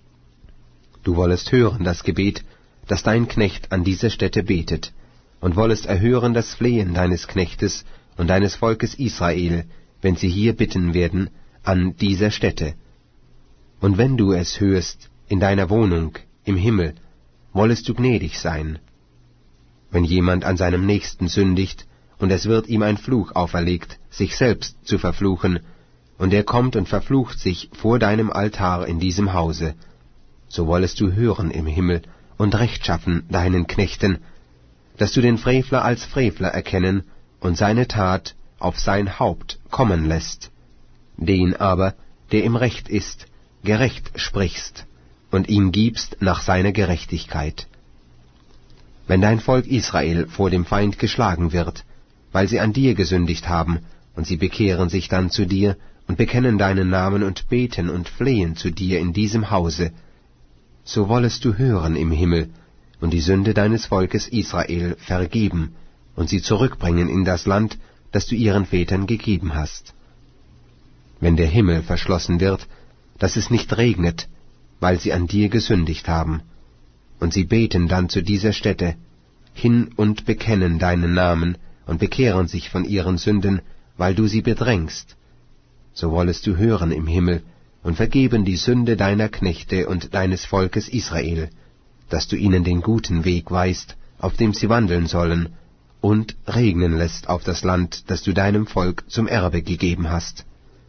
Du wollest hören das Gebet, das dein Knecht an dieser Stätte betet, und wollest erhören das Flehen deines Knechtes und deines Volkes Israel, wenn sie hier bitten werden, an dieser Stätte. Und wenn du es hörst, in deiner Wohnung, im Himmel, wollest du gnädig sein. Wenn jemand an seinem Nächsten sündigt, und es wird ihm ein Fluch auferlegt, sich selbst zu verfluchen, und er kommt und verflucht sich vor deinem Altar in diesem Hause, so wollest du hören im Himmel und Recht schaffen deinen Knechten, dass du den Frevler als Frevler erkennen und seine Tat auf sein Haupt kommen lässt, den aber, der im Recht ist, gerecht sprichst und ihm gibst nach seiner Gerechtigkeit. Wenn dein Volk Israel vor dem Feind geschlagen wird, weil sie an dir gesündigt haben, und sie bekehren sich dann zu dir und bekennen deinen Namen und beten und flehen zu dir in diesem Hause, so wollest du hören im Himmel und die Sünde deines Volkes Israel vergeben und sie zurückbringen in das Land, das du ihren Vätern gegeben hast. Wenn der Himmel verschlossen wird, dass es nicht regnet, weil sie an dir gesündigt haben, und sie beten dann zu dieser Stätte, hin und bekennen deinen Namen und bekehren sich von ihren Sünden, weil du sie bedrängst, so wollest du hören im Himmel und vergeben die Sünde deiner Knechte und deines Volkes Israel, dass du ihnen den guten Weg weist, auf dem sie wandeln sollen, und regnen lässt auf das Land, das du deinem Volk zum Erbe gegeben hast.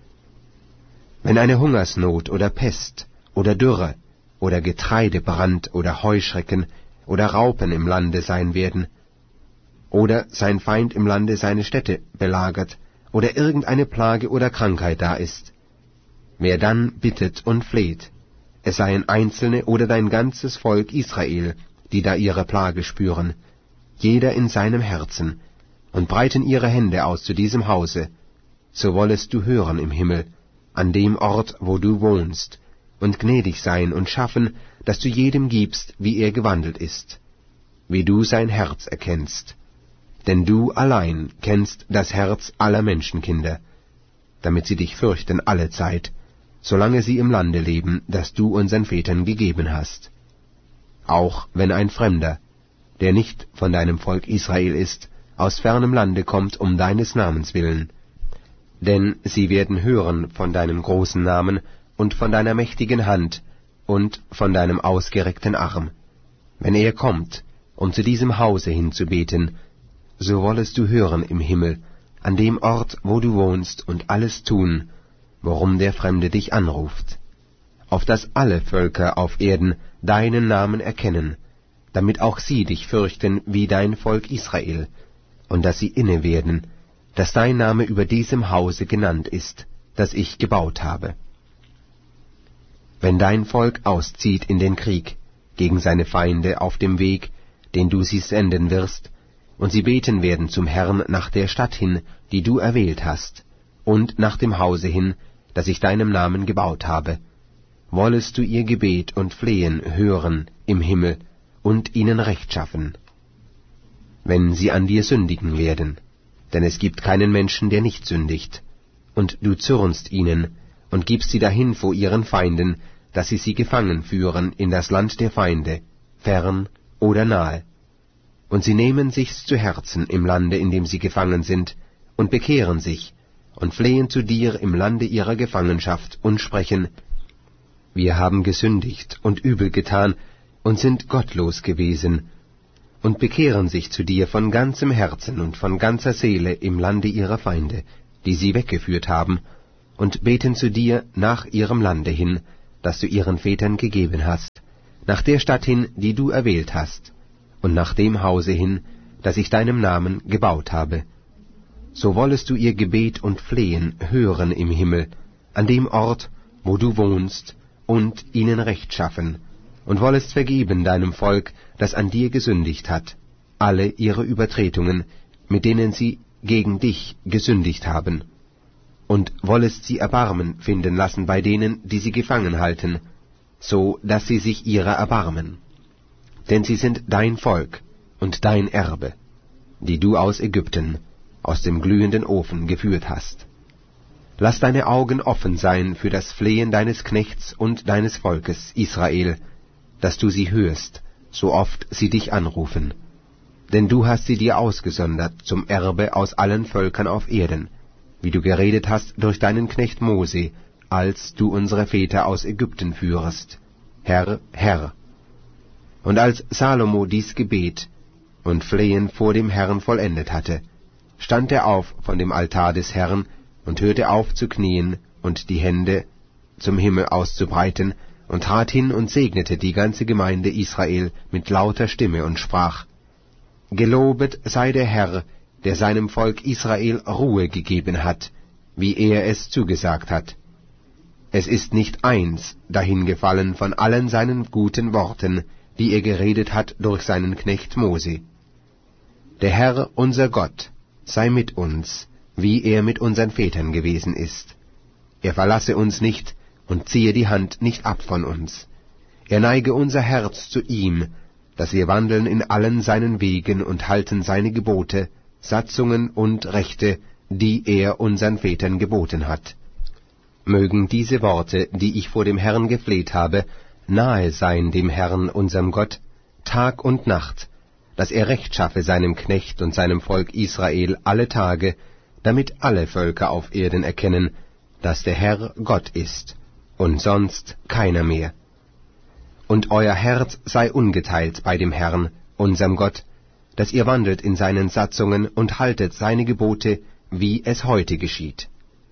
Wenn eine Hungersnot oder Pest oder Dürre oder Getreidebrand oder Heuschrecken oder Raupen im Lande sein werden, oder sein Feind im Lande seine Städte belagert, oder irgendeine Plage oder Krankheit da ist, wer dann bittet und fleht, es seien Einzelne oder dein ganzes Volk Israel, die da ihre Plage spüren, jeder in seinem Herzen, und breiten ihre Hände aus zu diesem Hause, so wollest du hören im Himmel, an dem Ort, wo du wohnst, und gnädig sein und schaffen, dass du jedem gibst, wie er gewandelt ist, wie du sein Herz erkennst. Denn du allein kennst das Herz aller Menschenkinder, damit sie dich fürchten alle Zeit, solange sie im Lande leben, das du unseren Vätern gegeben hast. Auch wenn ein Fremder, der nicht von deinem Volk Israel ist, aus fernem Lande kommt um deines Namens willen. Denn sie werden hören von deinem großen Namen und von deiner mächtigen Hand und von deinem ausgereckten Arm. Wenn er kommt, um zu diesem Hause hinzubeten, so wollest du hören im Himmel, an dem Ort, wo du wohnst, und alles tun, worum der Fremde dich anruft, auf dass alle Völker auf Erden deinen Namen erkennen, damit auch sie dich fürchten wie dein Volk Israel, und dass sie inne werden, dass dein Name über diesem Hause genannt ist, das ich gebaut habe. Wenn dein Volk auszieht in den Krieg gegen seine Feinde auf dem Weg, den du sie senden wirst, und sie beten werden zum Herrn nach der Stadt hin, die du erwählt hast, und nach dem Hause hin, das ich deinem Namen gebaut habe, wollest du ihr Gebet und Flehen hören im Himmel und ihnen Recht schaffen. Wenn sie an dir sündigen werden, denn es gibt keinen Menschen, der nicht sündigt, und du zürnst ihnen und gibst sie dahin vor ihren Feinden, dass sie sie gefangen führen in das Land der Feinde, fern oder nahe, und sie nehmen sich's zu Herzen im Lande, in dem sie gefangen sind, und bekehren sich, und flehen zu dir im Lande ihrer Gefangenschaft, und sprechen, wir haben gesündigt und übel getan, und sind gottlos gewesen, und bekehren sich zu dir von ganzem Herzen und von ganzer Seele im Lande ihrer Feinde, die sie weggeführt haben, und beten zu dir nach ihrem Lande hin, das du ihren Vätern gegeben hast, nach der Stadt hin, die du erwählt hast, und nach dem Hause hin, das ich deinem Namen gebaut habe. So wollest du ihr Gebet und Flehen hören im Himmel, an dem Ort, wo du wohnst, und ihnen Recht schaffen, und wollest vergeben deinem Volk, das an dir gesündigt hat, alle ihre Übertretungen, mit denen sie gegen dich gesündigt haben, und wollest sie Erbarmen finden lassen bei denen, die sie gefangen halten, so dass sie sich ihrer erbarmen. Denn sie sind dein Volk und dein Erbe, die du aus Ägypten, aus dem glühenden Ofen geführt hast. Lass deine Augen offen sein für das Flehen deines Knechts und deines Volkes, Israel, dass du sie hörst, so oft sie dich anrufen. Denn du hast sie dir ausgesondert zum Erbe aus allen Völkern auf Erden, wie du geredet hast durch deinen Knecht Mose, als du unsere Väter aus Ägypten führest. Herr, Herr. Und als Salomo dies Gebet und Flehen vor dem Herrn vollendet hatte, stand er auf von dem Altar des Herrn und hörte auf zu knien und die Hände zum Himmel auszubreiten und trat hin und segnete die ganze Gemeinde Israel mit lauter Stimme und sprach: Gelobet sei der Herr, der seinem Volk Israel Ruhe gegeben hat, wie er es zugesagt hat. Es ist nicht eins dahingefallen von allen seinen guten Worten, die er geredet hat durch seinen Knecht Mose. Der Herr, unser Gott, sei mit uns, wie er mit unseren Vätern gewesen ist. Er verlasse uns nicht und ziehe die Hand nicht ab von uns. Er neige unser Herz zu ihm, dass wir wandeln in allen seinen Wegen und halten seine Gebote, Satzungen und Rechte, die er unseren Vätern geboten hat. Mögen diese Worte, die ich vor dem Herrn gefleht habe, nahe sein dem Herrn, unserem Gott, Tag und Nacht, dass er Recht schaffe seinem Knecht und seinem Volk Israel alle Tage, damit alle Völker auf Erden erkennen, dass der Herr Gott ist, und sonst keiner mehr. Und euer Herz sei ungeteilt bei dem Herrn, unserem Gott, dass ihr wandelt in seinen Satzungen und haltet seine Gebote, wie es heute geschieht.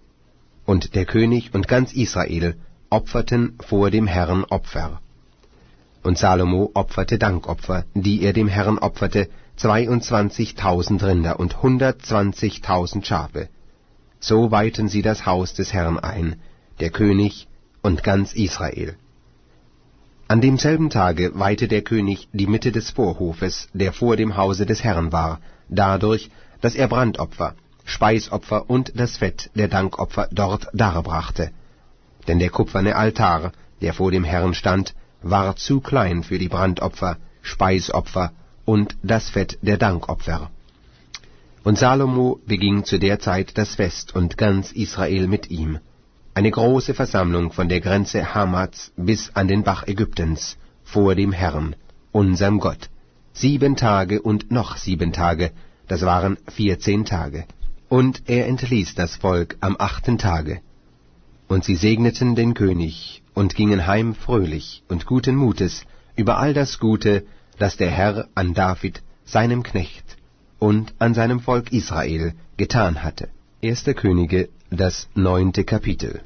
Und der König und ganz Israel opferten vor dem Herrn Opfer. Und Salomo opferte Dankopfer, die er dem Herrn opferte, zweiundzwanzigtausend Rinder und hundertzwanzigtausend Schafe. So weihten sie das Haus des Herrn ein, der König und ganz Israel. An demselben Tage weihte der König die Mitte des Vorhofes, der vor dem Hause des Herrn war, dadurch, dass er Brandopfer, Speisopfer und das Fett der Dankopfer dort darbrachte. Denn der kupferne Altar, der vor dem Herrn stand, war zu klein für die Brandopfer, Speisopfer und das Fett der Dankopfer. Und Salomo beging zu der Zeit das Fest und ganz Israel mit ihm, eine große Versammlung von der Grenze Hamats bis an den Bach Ägyptens, vor dem Herrn, unserem Gott, sieben Tage und noch sieben Tage, das waren vierzehn Tage. Und er entließ das Volk am achten Tage. Und sie segneten den König und gingen heim fröhlich und guten Mutes über all das Gute, das der Herr an David, seinem Knecht, und an seinem Volk Israel getan hatte. Erster Könige, das neunte Kapitel.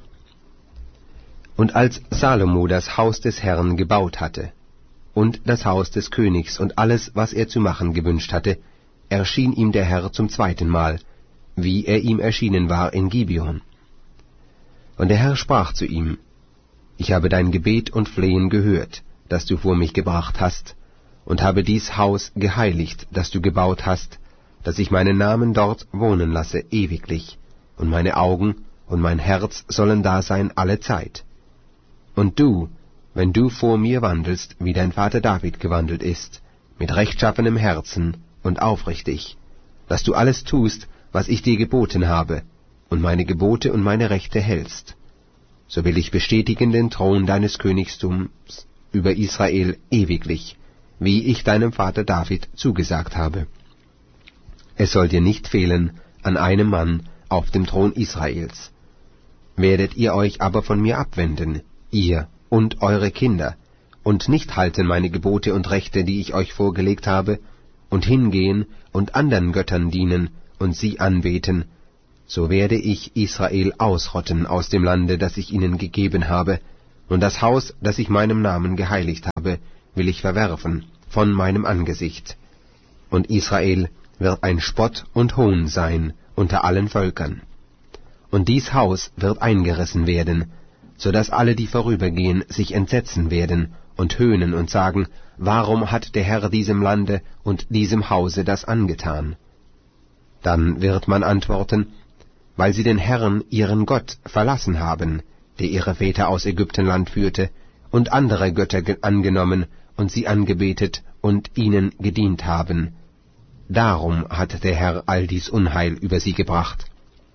Und als Salomo das Haus des Herrn gebaut hatte, und das Haus des Königs und alles, was er zu machen gewünscht hatte, erschien ihm der Herr zum zweiten Mal, wie er ihm erschienen war in Gibeon. Und der Herr sprach zu ihm: Ich habe dein Gebet und Flehen gehört, das du vor mich gebracht hast, und habe dies Haus geheiligt, das du gebaut hast, dass ich meinen Namen dort wohnen lasse ewiglich, und meine Augen und mein Herz sollen da sein alle Zeit. Und du, wenn du vor mir wandelst, wie dein Vater David gewandelt ist, mit rechtschaffenem Herzen und aufrichtig, dass du alles tust, was ich dir geboten habe, und meine Gebote und meine Rechte hältst, so will ich bestätigen den Thron deines Königtums über Israel ewiglich, wie ich deinem Vater David zugesagt habe. Es soll dir nicht fehlen an einem Mann auf dem Thron Israels. Werdet ihr euch aber von mir abwenden, ihr und eure Kinder, und nicht halten meine Gebote und Rechte, die ich euch vorgelegt habe, und hingehen und anderen Göttern dienen und sie anbeten, so werde ich Israel ausrotten aus dem Lande, das ich ihnen gegeben habe, und das Haus, das ich meinem Namen geheiligt habe, will ich verwerfen von meinem Angesicht. Und Israel wird ein Spott und Hohn sein unter allen Völkern. Und dies Haus wird eingerissen werden, so dass alle, die vorübergehen, sich entsetzen werden und höhnen und sagen, warum hat der Herr diesem Lande und diesem Hause das angetan? Dann wird man antworten, weil sie den Herrn, ihren Gott, verlassen haben, der ihre Väter aus Ägyptenland führte, und andere Götter angenommen und sie angebetet und ihnen gedient haben. Darum hat der Herr all dies Unheil über sie gebracht.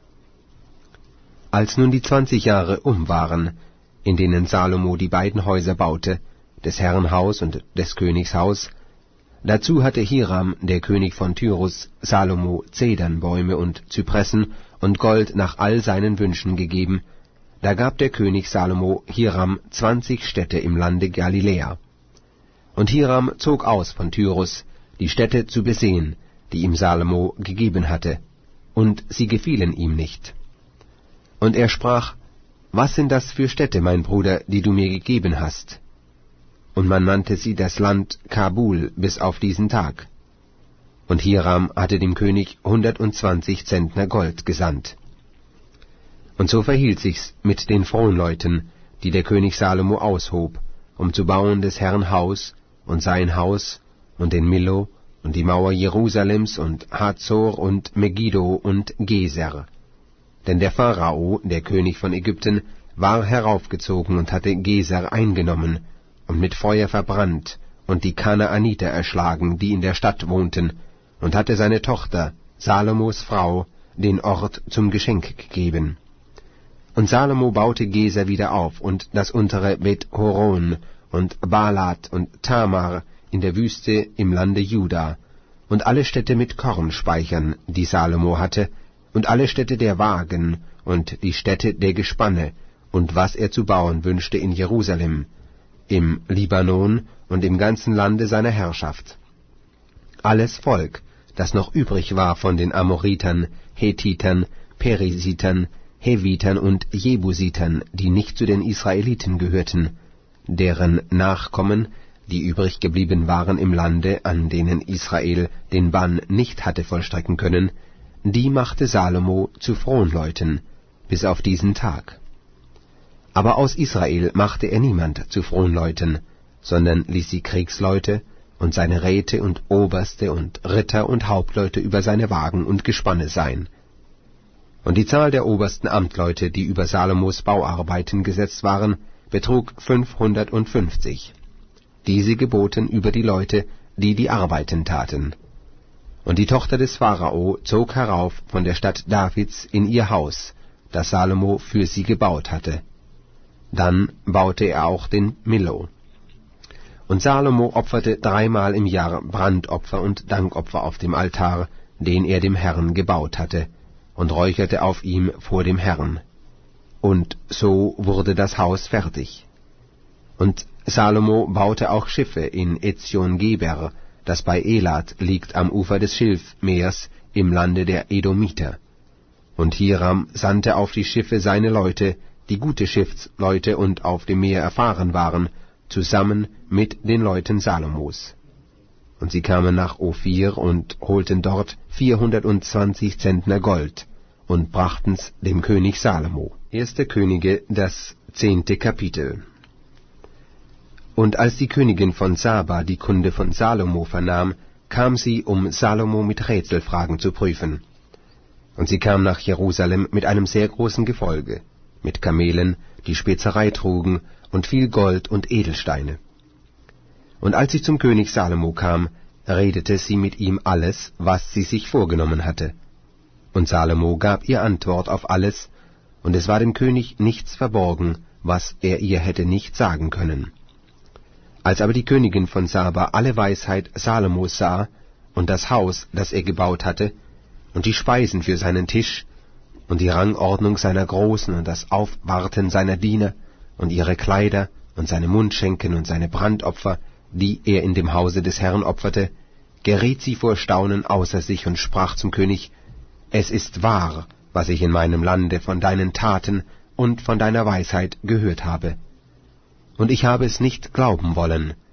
Als nun die zwanzig Jahre um waren, in denen Salomo die beiden Häuser baute, des Herrn Haus und des Königs Haus, dazu hatte Hiram, der König von Tyrus, Salomo Zedernbäume und Zypressen und Gold nach all seinen Wünschen gegeben, da gab der König Salomo Hiram zwanzig Städte im Lande Galiläa. Und Hiram zog aus von Tyrus, die Städte zu besehen, die ihm Salomo gegeben hatte, und sie gefielen ihm nicht. Und er sprach, was sind das für Städte, mein Bruder, die du mir gegeben hast? Und man nannte sie das Land Kabul bis auf diesen Tag. Und Hiram hatte dem König hundertundzwanzig Zentner Gold gesandt. Und so verhielt sich's mit den Fronleuten, die der König Salomo aushob, um zu bauen des Herrn Haus und sein Haus und den Millo und die Mauer Jerusalems und Hazor und Megiddo und Geser. Denn der Pharao, der König von Ägypten, war heraufgezogen und hatte Geser eingenommen und mit Feuer verbrannt und die Kanaaniter erschlagen, die in der Stadt wohnten, und hatte seine Tochter, Salomos Frau, den Ort zum Geschenk gegeben. Und Salomo baute Geser wieder auf und das untere Bet-Horon und Baalat und Tamar in der Wüste im Lande Juda und alle Städte mit Kornspeichern, die Salomo hatte, und alle Städte der Wagen und die Städte der Gespanne und was er zu bauen wünschte in Jerusalem, im Libanon und im ganzen Lande seiner Herrschaft. Alles Volk, das noch übrig war von den Amoritern, Hethitern, Perisitern, Hevitern und Jebusitern, die nicht zu den Israeliten gehörten, deren Nachkommen, die übrig geblieben waren im Lande, an denen Israel den Bann nicht hatte vollstrecken können, die machte Salomo zu Fronleuten, bis auf diesen Tag. Aber aus Israel machte er niemand zu Fronleuten, sondern ließ die Kriegsleute und seine Räte und Oberste und Ritter und Hauptleute über seine Wagen und Gespanne sein. Und die Zahl der obersten Amtleute, die über Salomos Bauarbeiten gesetzt waren, betrug fünfhundertfünfzig. Diese geboten über die Leute, die die Arbeiten taten. Und die Tochter des Pharao zog herauf von der Stadt Davids in ihr Haus, das Salomo für sie gebaut hatte. Dann baute er auch den Millo. Und Salomo opferte dreimal im Jahr Brandopfer und Dankopfer auf dem Altar, den er dem Herrn gebaut hatte, und räucherte auf ihm vor dem Herrn. Und so wurde das Haus fertig. Und Salomo baute auch Schiffe in Ezion-Geber, das bei Elat liegt am Ufer des Schilfmeers im Lande der Edomiter. Und Hiram sandte auf die Schiffe seine Leute, die gute Schiffsleute und auf dem Meer erfahren waren, zusammen mit den Leuten Salomos. Und sie kamen nach Ophir und holten dort vierhundertzwanzig Zentner Gold und brachten's dem König Salomo. Erste Könige, das zehnte Kapitel. Und als die Königin von Saba die Kunde von Salomo vernahm, kam sie, um Salomo mit Rätselfragen zu prüfen. Und sie kam nach Jerusalem mit einem sehr großen Gefolge, mit Kamelen, die Spezerei trugen, und viel Gold und Edelsteine. Und als sie zum König Salomo kam, redete sie mit ihm alles, was sie sich vorgenommen hatte. Und Salomo gab ihr Antwort auf alles, und es war dem König nichts verborgen, was er ihr hätte nicht sagen können. Als aber die Königin von Saba alle Weisheit Salomos sah, und das Haus, das er gebaut hatte, und die Speisen für seinen Tisch, und die Rangordnung seiner Großen, und das Aufwarten seiner Diener, und ihre Kleider, und seine Mundschenken, und seine Brandopfer, die er in dem Hause des Herrn opferte, geriet sie vor Staunen außer sich und sprach zum König, »Es ist wahr, was ich in meinem Lande von deinen Taten und von deiner Weisheit gehört habe. und ich habe es nicht glauben wollen.